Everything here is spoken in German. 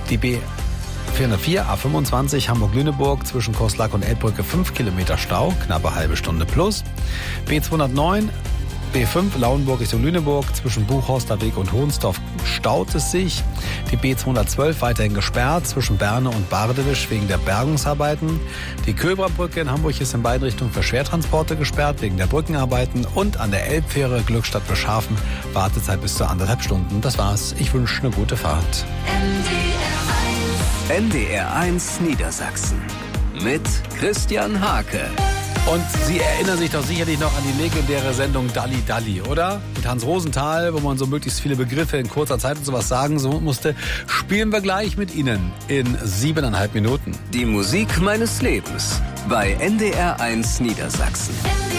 Die B404 A25 Hamburg-Lüneburg zwischen Coslach und Elbbrücke 5 Kilometer Stau, knappe halbe Stunde plus. B209 B5 Lauenburg Richtung Lüneburg zwischen Buchhorster Weg und Hohnsdorf staut es sich. Die B212 weiterhin gesperrt zwischen Berne und Bardewisch wegen der Bergungsarbeiten. Die Köberbrücke in Hamburg ist in beiden Richtungen für Schwertransporte gesperrt wegen der Brückenarbeiten. Und an der Elbfähre Glückstadt-Bischhafen Wartezeit bis zu 1,5 Stunden. Das war's. Ich wünsche eine gute Fahrt. NDR1 Niedersachsen mit Christian Hake. Und Sie erinnern sich doch sicherlich noch an die legendäre Sendung Dalli Dalli, oder? Mit Hans Rosenthal, wo man so möglichst viele Begriffe in kurzer Zeit und sowas sagen so musste. Spielen wir gleich mit Ihnen in 7,5 Minuten. Die Musik meines Lebens bei NDR1 Niedersachsen.